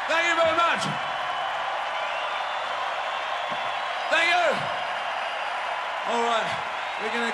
Thank you very much. Thank you. All right, we're gonna